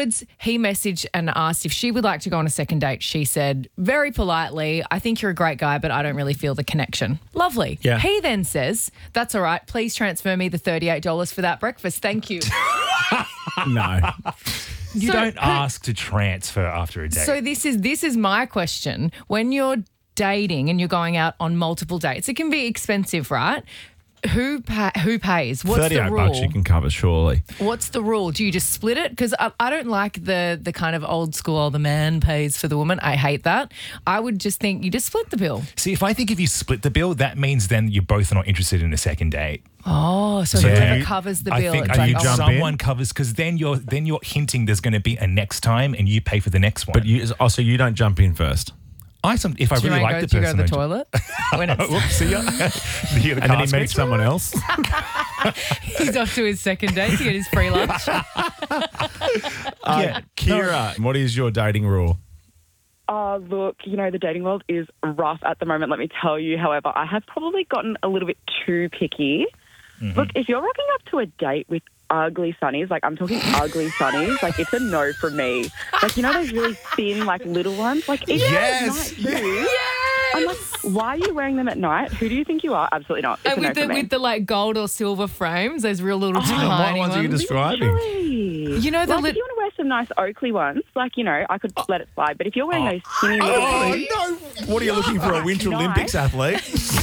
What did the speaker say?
afterwards, he messaged and asked if she would like to go on a second date. She said, very politely, I think you're a great guy, but I don't really feel the connection. Lovely. Yeah. He then says, that's all right. Please transfer me the $38 for that breakfast. Thank you. No. You don't ask to transfer after a date. So this is my question. When you're dating and you're going out on multiple dates, it can be expensive, right? Who pays? What's the rule? $38 you can cover, surely. What's the rule? Do you just split it? Because I don't like the kind of old school, the man pays for the woman. I hate that. I would just think you just split the bill. See, if you split the bill, that means then you're both not interested in a second date. Oh, so Yeah. whoever covers the bill. I think it's like, jump in? someone covers, because then you're hinting there's going to be a next time and you pay for the next one. But so you don't jump in first. If I do you really mind like the do you person, go to the toilet? When it's, Whoops, see ya. You hear the And then car he meets screech? someone else. he's off to his second date to get his free lunch. Kira, what is your dating rule? Look, the dating world is rough at the moment, let me tell you. However, I have probably gotten a little bit too picky. Mm-hmm. Look, if you're rocking up to a date with ugly sunnies, like I'm talking ugly sunnies, like it's a no from me. Like, those really thin, like little ones? Like, even at night too. I'm like, why are you wearing them at night? Who do you think you are? Absolutely not. It's a no for me. With the like gold or silver frames, those real little What tiny ones are you describing? Really? You know the Like, if you want to wear some nice Oakley ones, like, I could let it slide. But if you're wearing those skinny little boots, no. What are you looking for, a Winter Nice. Olympics athlete?